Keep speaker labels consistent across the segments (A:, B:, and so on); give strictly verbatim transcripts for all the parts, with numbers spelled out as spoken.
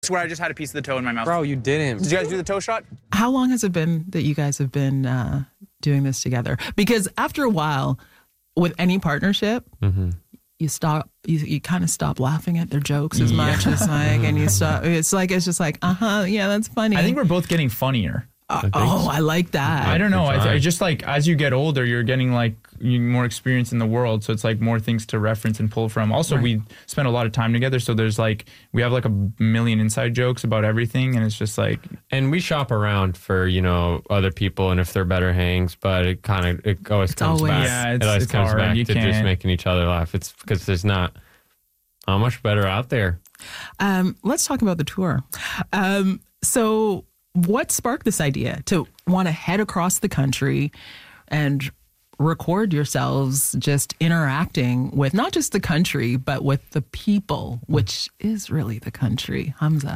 A: swear I just had a piece of the toe in my mouth.
B: Bro, you didn't.
A: Did you guys do the toe shot?
C: How long has it been that you guys have been uh, doing this together? Because after a while, with any partnership, mm-hmm. you stop, you, you kind of stop laughing at their jokes as yeah. much as like, and you stop, it's like, it's just like, uh-huh, yeah, that's funny.
A: I think we're both getting funnier.
C: Uh, I oh, so. I like that.
A: I don't know. I, th- I just like, as you get older, you're getting like you more experience in the world. So it's like more things to reference and pull from. Also, right. we spend a lot of time together. So there's like, we have like a million inside jokes about everything. And it's just like.
B: And we shop around for, you know, other people and if they're better hangs, but it kind of, it always
C: it's
B: comes
C: always,
B: back.
A: Yeah, it's,
B: it always
A: it's
B: comes
A: hard.
B: back
A: You
B: to
A: can't.
B: just making each other laugh. It's because there's not how much better out there.
C: Um, let's talk about the tour. Um, so what sparked this idea to want to head across the country and record yourselves just interacting with not just the country, but with the people, which is really the country? Hamza.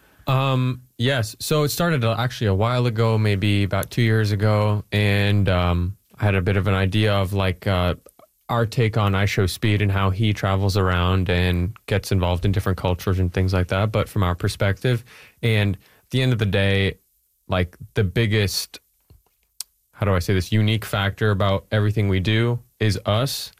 B: Um, yes. So it started actually a while ago, maybe about two years ago. And um, I had a bit of an idea of like uh, our take on IShowSpeed and how he travels around and gets involved in different cultures and things like that, but from our perspective. And at the end of the day, like the biggest, how do I say this, unique factor about everything we do is us.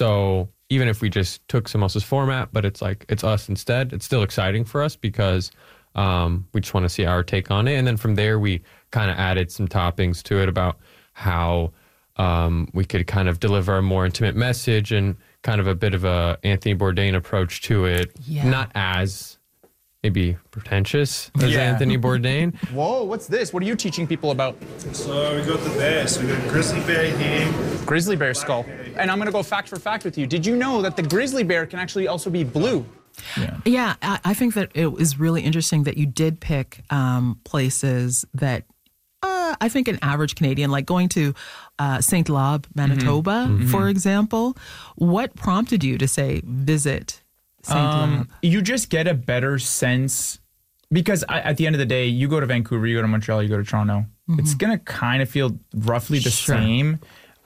B: So even if we just took someone else's format, but it's like, it's us instead, it's still exciting for us because um, we just want to see our take on it. And then from there, we kind of added some toppings to it about how um, we could kind of deliver a more intimate message and kind of a bit of a Anthony Bourdain approach to it.
C: Yeah.
B: Not as maybe pretentious as
A: Yeah.
B: Anthony Bourdain.
A: Whoa, what's this? What are you teaching people about?
D: So we got the bears. We got grizzly bear here.
A: Grizzly bear skull. And I'm going to go fact for fact with you. Did you know that the grizzly bear can actually also be blue?
C: Yeah, yeah I, I think that it was really interesting that you did pick um, places that uh, I think an average Canadian, like going to uh, Saint Lob, Manitoba, mm-hmm. for example. What prompted you to say visit Saint
A: Um,
C: Lob?
A: you just get a better sense because I, at the end of the day, you go to Vancouver, you go to Montreal, you go to Toronto. Mm-hmm. It's going to kind of feel roughly the
C: Sure.
A: same.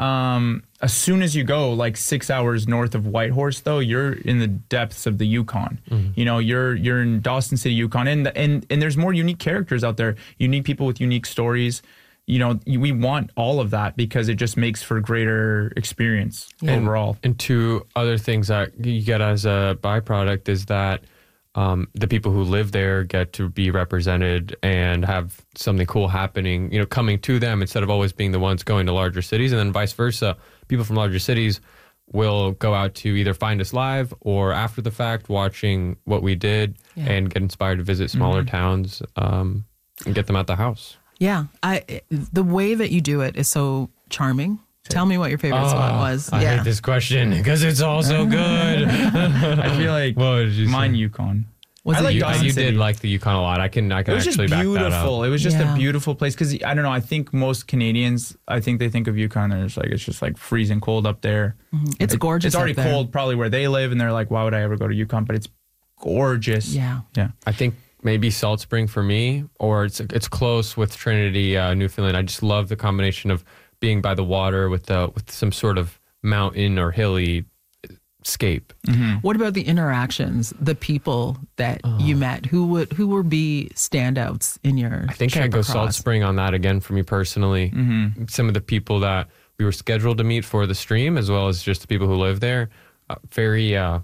A: Um, as soon as you go like six hours north of Whitehorse, though, you're in the depths of the Yukon. Mm-hmm. You know, you're you're in Dawson City, Yukon, and and and there's more unique characters out there. Unique people with unique stories. You know, we want all of that because it just makes for greater experience
C: Yeah.
A: overall.
B: And two other things that you get as a byproduct is that um, the people who live there get to be represented and have something cool happening, you know, coming to them instead of always being the ones going to larger cities. And then vice versa, people from larger cities will go out to either find us live or after the fact watching what we did
C: Yeah.
B: and get inspired to visit smaller
A: Mm-hmm.
B: towns um, and get them at the house.
C: Yeah, I the way that you do it is so charming. Tell me what your favorite spot was.
B: I
C: yeah.
B: hate this question because it's all so good.
A: I feel like
B: What did you say?
A: mine Yukon.
C: Was
A: I
C: it
A: like
B: You,
A: Dawson
B: you
A: City.
B: did like the Yukon a lot. I can I can
A: It was just
B: actually back that up.
A: beautiful. It was just
C: Yeah.
A: a beautiful place because I don't know. I think most Canadians, I think they think of Yukon and it's like it's just like freezing cold up there.
C: Mm-hmm. It's
A: It-
C: gorgeous.
A: It's already
C: up there.
A: cold probably where they live, and they're like, why would I ever go to Yukon? But it's gorgeous.
C: Yeah.
A: Yeah.
B: I think maybe Salt Spring for me, or it's it's close with Trinity, uh, Newfoundland. I just love the combination of being by the water with the with some sort of mountain or hilly scape.
A: Mm-hmm.
C: What about the interactions, the people that you met? Who would who would be standouts in your?
B: I think
C: trip
B: I'd go Salt
C: across?
B: Spring on that again for me personally.
A: Mm-hmm.
B: Some of the people that we were scheduled to meet for the stream, as well as just the people who live there, uh, very, uh,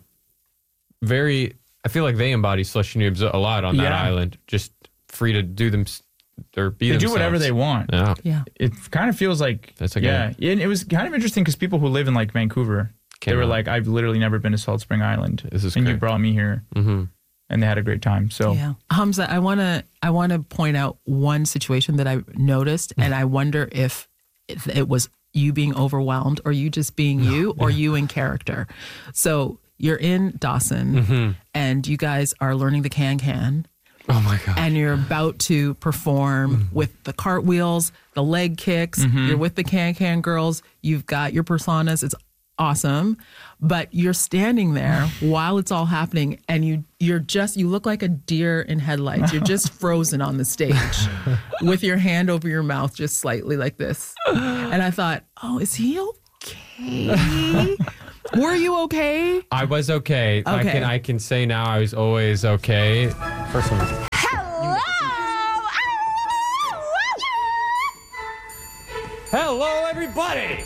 B: very. I feel like they embody slushy noobs a lot on that
A: Yeah.
B: island. Just free to do them or be
A: They do
B: themselves.
A: whatever they want.
B: Yeah.
C: Yeah.
A: It kind of feels like
B: That's a
A: yeah. And it was kind of interesting because people who live in like Vancouver,
B: Came
A: they were
B: out.
A: like, I've literally never been to Salt Spring Island,
B: This is
A: and you
B: great.
A: brought me here,
B: Mm-hmm.
A: and they had a great time. So
C: Yeah, Hamza, I want to I want to point out one situation that I noticed, and I wonder if if it was you being overwhelmed, or you just being you, or you in character. So you're in Dawson,
B: Mm-hmm.
C: and you guys are learning the can-can,
B: Oh my god.
C: and you're about to perform with the cartwheels, the leg kicks. You're with the can-can girls. You've got your personas. It's awesome, but you're standing there while it's all happening, and you you're just you look like a deer in headlights. You're just frozen on the stage with your hand over your mouth, just slightly like this. And I thought, oh, is he okay? Were you okay?
B: I was okay. I
C: Okay.
B: can I can say now I was always okay. First one. Hello, everybody.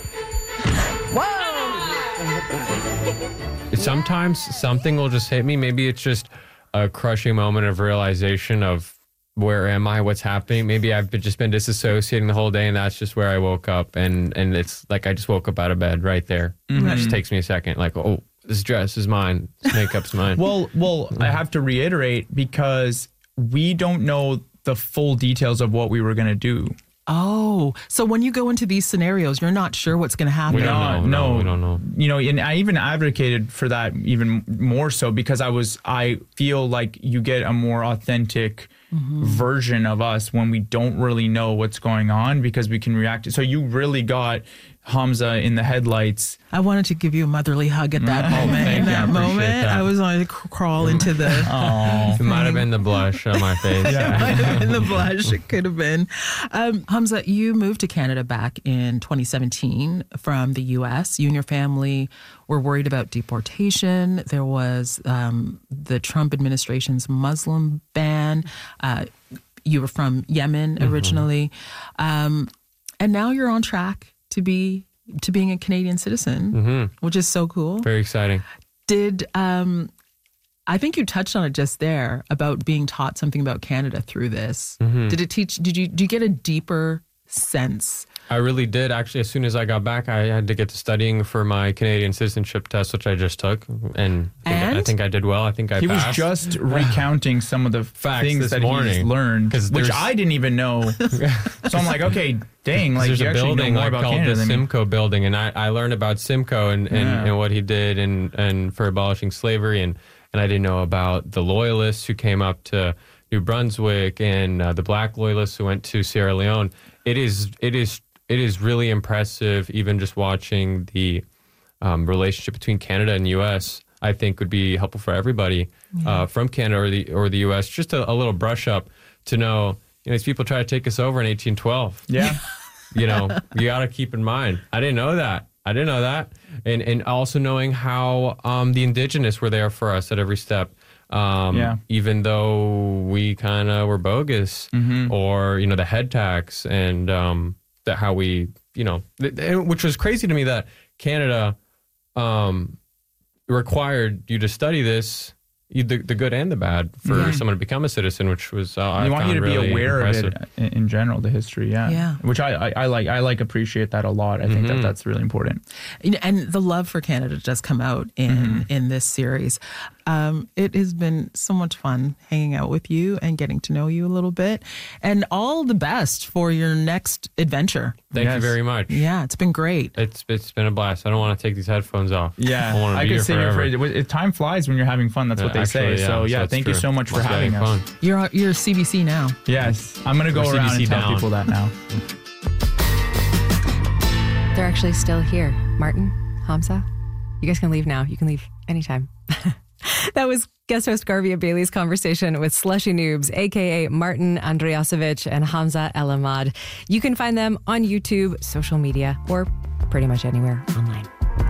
B: Sometimes something will just hit me. Maybe it's just a crushing moment of realization of where am I, what's happening. Maybe I've been, just been disassociating the whole day, and that's just where I woke up. And and it's like I just woke up out of bed right there. Mm-hmm. That just takes me a second. Like, oh, this dress is mine. This makeup's mine.
A: Well, well, I have to reiterate because we don't know the full details of what we were going to do.
C: Oh, so when you go into these scenarios, you're not sure what's going to happen.
B: We don't know.
A: No,
B: No, we don't know.
A: You know, and I even advocated for that even more so because I was, I feel like you get a more authentic mm-hmm. version of us when we don't really know what's going on because we can react. So you really got Hamza in the headlights.
C: I wanted to give you a motherly hug at that moment.
B: thank
C: In
B: you. I
C: that
B: appreciate
C: moment,
B: that.
C: I was going to cr- crawl into the.
A: Oh,
B: It might have been the blush on my face.
C: It might have been the blush. It could have been. Um, Hamza, you moved to Canada back in twenty seventeen from the U S. You and your family were worried about deportation. There was um, the Trump administration's Muslim ban. Uh, you were from Yemen originally. Mm-hmm. Um, and now you're on track to be to being a Canadian citizen,
B: Mm-hmm.
C: which is so cool.
B: Very exciting.
C: Did um, I think you touched on it just there about being taught something about Canada through this?
B: Mm-hmm.
C: Did it teach? Did you? Do you get a deeper sense?
B: I really did. Actually, as soon as I got back, I had to get to studying for my Canadian citizenship test, which I just took. And, I, think,
C: And?
B: I think I did well. I think I
A: he
B: passed.
A: was just recounting some of the
B: Facts
A: things
B: this
A: that
B: morning.
A: he's learned,
B: 'Cause
A: which
B: there's-
A: I didn't even know. So I'm like, okay, dang, like
B: There's
A: you
B: a
A: actually know
B: building
A: more
B: like
A: about
B: called
A: Canada
B: the
A: than me.
B: Simcoe building, and I, I learned about Simcoe and, and,
A: Yeah.
B: and what he did and, and for abolishing slavery, and, and I didn't know about the loyalists who came up to New Brunswick and uh, the black loyalists who went to Sierra Leone. It is it is it is really impressive, even just watching the um, relationship between Canada and U S. I think would be helpful for everybody yeah. uh, from Canada or the or the U S. Just a, a little brush up to know, you know, these people try to take us over in eighteen twelve.
A: Yeah.
B: You know, you got to keep in mind. I didn't know that. I didn't know that. And and also knowing how um, the indigenous were there for us at every step. Um,
A: yeah.
B: Even though we kind of were bogus
A: mm-hmm.
B: or, you know, the head tax and um, that how we, you know, th- th- which was crazy to me that Canada um, required you to study this, the, the good and the bad, for
A: yeah.
B: someone to become a citizen, which was uh,
A: they
B: I
A: want you to
B: really
A: be aware
B: impressive.
A: of it in, in general, the history, yeah,
C: Yeah.
A: Which I, I, I like. I like appreciate that a lot. I think
B: Mm-hmm.
A: that that's really important.
C: And the love for Canada does come out in
A: Mm-hmm.
C: in this series. Um, it has been so much fun hanging out with you and getting to know you a little bit. And all the best for your next adventure.
B: Thank
A: Yes.
B: you very much.
C: Yeah, it's been great.
B: It's it's been a blast. I don't want to take these headphones off.
A: Yeah,
B: I want to
A: I
B: be
A: could
B: here
A: sit here
B: forever.
A: for it. Time flies when you're having fun. That's what they
B: Actually,
A: say. So yeah,
B: that's
A: thank you
B: true.
A: so much for
B: It's
A: having
B: very
A: us.
B: fun.
C: You're you're C B C now.
A: Yes, I'm gonna go
B: We're
A: around
B: C B C
A: and tell
B: down.
A: people that now.
E: They're actually still here. Martin, Hamza, you guys can leave now. You can leave anytime. That was guest host Garvia Bailey's conversation with Slushy Noobs, a k a. Martin Andriasovich and Hamza El Ahmad. You can find them on YouTube, social media, or pretty much anywhere online.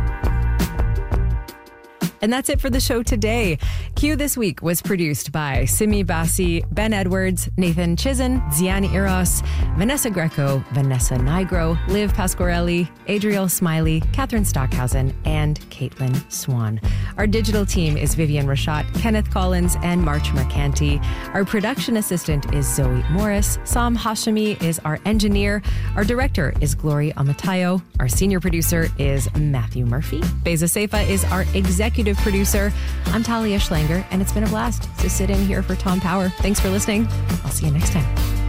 E: And that's it for the show today. Q This Week was produced by Simi Bassi, Ben Edwards, Nathan Chizen, Ziani Eros, Vanessa Greco, Vanessa Nigro, Liv Pasquarelli, Adriel Smiley, Catherine Stockhausen, and Caitlin Swan. Our digital team is Vivian Rashat, Kenneth Collins, and March Mercanti. Our production assistant is Zoe Morris. Sam Hashemi is our engineer. Our director is Glory Amatayo. Our senior producer is Matthew Murphy. Beza Seifa is our executive producer. I'm Talia Schlanger, and it's been a blast to sit in here for Tom Power. Thanks for listening. I'll see you next time.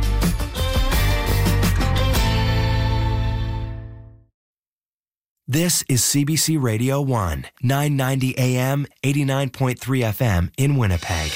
F: This is C B C Radio one, nine ninety A M, eighty-nine point three F M in Winnipeg.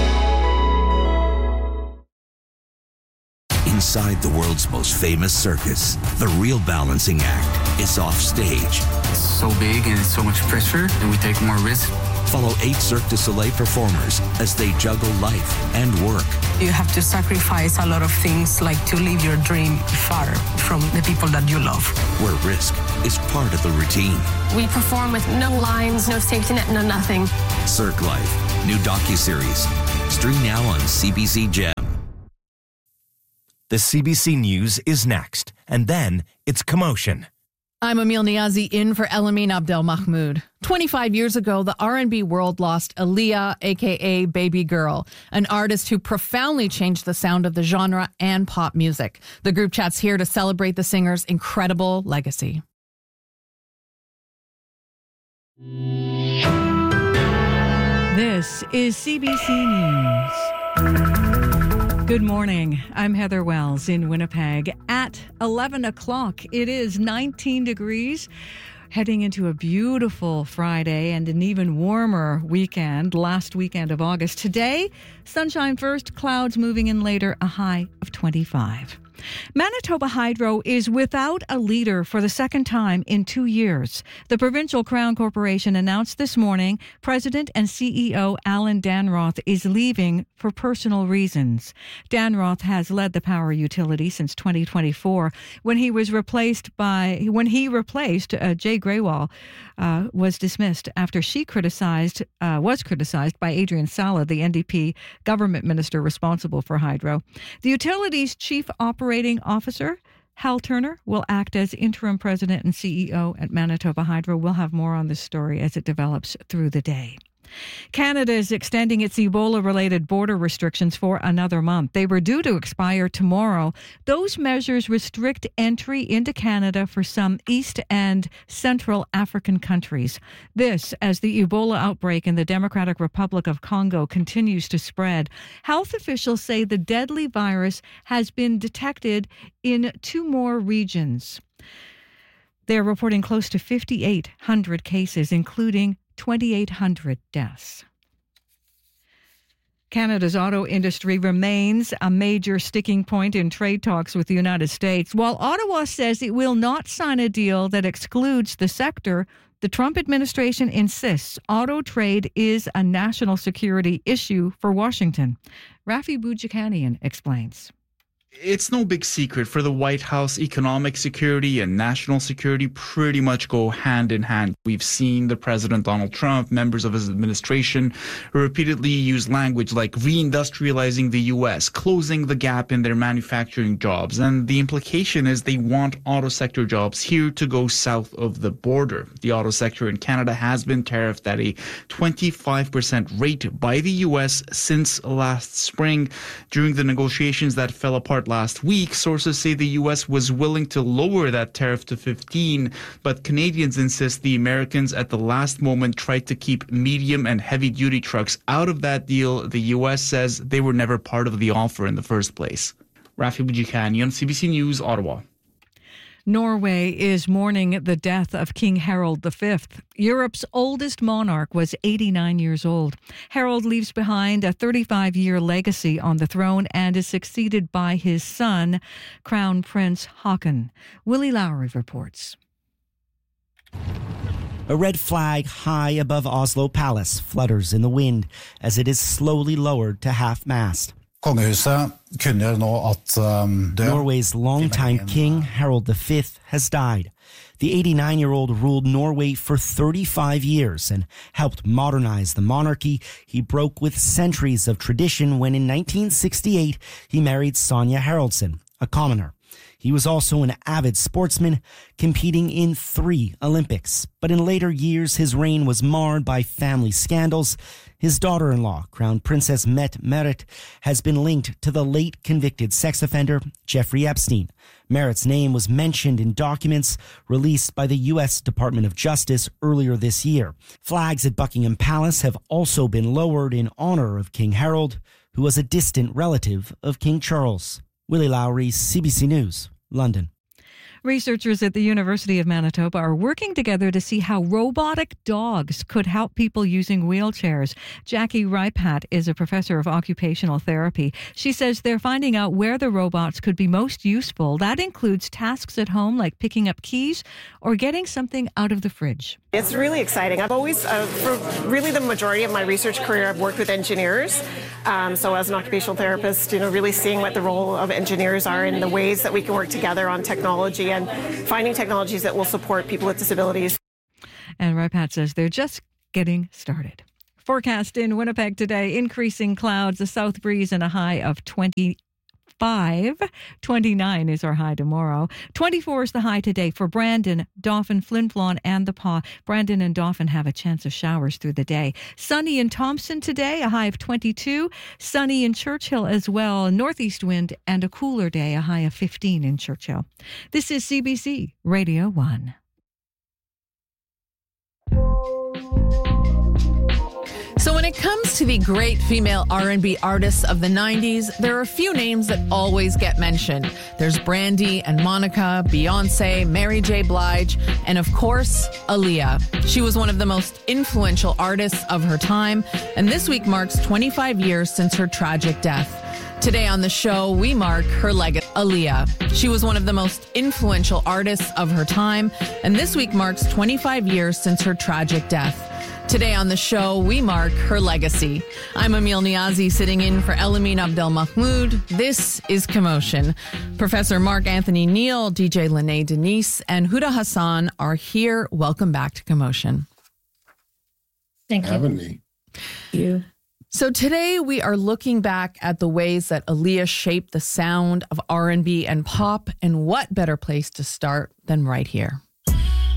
G: Inside the world's most famous circus, the real balancing act is off stage.
H: It's so big and it's so much pressure, and we take more risk.
G: Follow eight Cirque du Soleil performers as they juggle life and work.
H: You have to sacrifice a lot of things, like to live your dream far from the people that you love.
G: Where risk is part of the routine.
I: We perform with no lines, no safety net, no nothing.
G: Cirque Life, new docuseries. Stream now on C B C Gem.
F: The C B C News is next, and then it's Commotion.
J: I'm Emil Niazi in for Elamin Abdel Mahmoud. twenty-five years ago, the R and B world lost Aaliyah, a k a. Baby Girl, an artist who profoundly changed the sound of the genre and pop music. The group chat's here to celebrate the singer's incredible legacy.
K: This is C B C News. Good morning. I'm Heather Wells in Winnipeg. At eleven o'clock, it is nineteen degrees, heading into a beautiful Friday and an even warmer weekend, last weekend of August. Today, sunshine first, clouds moving in later, a high of twenty-five. Manitoba Hydro is without a leader for the second time in two years. The Provincial Crown Corporation announced this morning President and C E O Alan Danroth is leaving for personal reasons. Danroth has led the power utility since twenty twenty-four, when he was replaced by when he replaced uh, Jay Graywall uh, was dismissed after she criticized uh, was criticized by Adrian Sala, the N D P government minister responsible for Hydro. The utility's chief operating officer, Hal Turner, will act as interim president and C E O at Manitoba Hydro. We'll have more on this story as it develops through the day. Canada is extending its Ebola-related border restrictions for another month. They were due to expire tomorrow. Those measures restrict entry into Canada for some East and Central African countries. This as the Ebola outbreak in the Democratic Republic of Congo continues to spread. Health officials say the deadly virus has been detected in two more regions. They're reporting close to fifty-eight hundred cases, including twenty-eight hundred deaths. Canada's auto industry remains a major sticking point in trade talks with the United States. While Ottawa says it will not sign a deal that excludes the sector, the Trump administration insists auto trade is a national security issue for Washington. Rafi Boudjikanian explains.
L: It's no big secret for the White House. Economic security and national security pretty much go hand in hand. We've seen the President Donald Trump, members of his administration, repeatedly use language like reindustrializing the U S, closing the gap in their manufacturing jobs. And the implication is they want auto sector jobs here to go south of the border. The auto sector in Canada has been tariffed at a twenty-five percent rate by the U S since last spring. During the negotiations that fell apart last week, sources say the U S was willing to lower that tariff to fifteen, but Canadians insist the Americans at the last moment tried to keep medium and heavy-duty trucks out of that deal. The U S says they were never part of the offer in the first place. Rafi Boudjikanian, C B C News, Ottawa.
K: Norway is mourning the death of King Harald the Fifth. Europe's oldest monarch was eighty-nine years old. Harald leaves behind a thirty-five-year legacy on the throne and is succeeded by his son, Crown Prince Haakon. Willie Lowry reports.
M: A red flag high above Oslo Palace flutters in the wind as it is slowly lowered to half-mast. Norway's longtime king, Harald the Fifth, has died. The eighty-nine-year-old ruled Norway for thirty-five years and helped modernize the monarchy. He broke with centuries of tradition when in nineteen sixty-eight he married Sonja Haraldsson, a commoner. He was also an avid sportsman, competing in three Olympics. But in later years, his reign was marred by family scandals. His daughter-in-law, Crown Princess Mette Merritt, has been linked to the late convicted sex offender Jeffrey Epstein. Merritt's name was mentioned in documents released by the U S Department of Justice earlier this year. Flags at Buckingham Palace have also been lowered in honor of King Harald, who was a distant relative of King Charles. Willie Lowry, C B C News, London.
K: Researchers at the University of Manitoba are working together to see how robotic dogs could help people using wheelchairs. Jackie Reipat is a professor of occupational therapy. She says they're finding out where the robots could be most useful. That includes tasks at home like picking up keys or getting something out of the fridge.
N: It's really exciting. I've always, uh, for really the majority of my research career, I've worked with engineers. Um, so as an occupational therapist, you know, really seeing what the role of engineers are and the ways that we can work together on technology and finding technologies that will support people with disabilities.
K: And Reipat says they're just getting started. Forecast in Winnipeg today, increasing clouds, a south breeze and a high of twenty-five. twenty-nine is our high tomorrow. twenty-four is the high today for Brandon, Dauphin, Flin Flon, and the Pas. Brandon and Dauphin have a chance of showers through the day. Sunny in Thompson today, a high of twenty-two. Sunny in Churchill as well. Northeast wind and a cooler day, a high of fifteen in Churchill. This is C B C Radio one.
J: So when it comes to the great female R and B artists of the nineties, there are a few names that always get mentioned. There's Brandy and Monica, Beyonce, Mary J. Blige, and of course, Aaliyah. She was one of the most influential artists of her time, and this week marks twenty-five years since her tragic death. Today on the show, we mark her legacy. Aaliyah. She was one of the most influential artists of her time, and this week marks twenty-five years since her tragic death. Today on the show, we mark her legacy. I'm Emil Niazi, sitting in for Elamin Abdelmahmoud. This is Commotion. Professor Mark Anthony Neal, D J Lene Denise, and Huda Hassan are here. Welcome back to Commotion.
O: Thank you. Having me.
J: Thank you. So today we are looking back at the ways that Aaliyah shaped the sound of R and B and pop, and what better place to start than right here.